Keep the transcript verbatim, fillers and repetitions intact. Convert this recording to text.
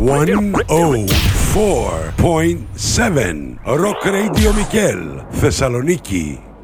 one oh four point seven Rock Radio Mikel, Thessaloniki.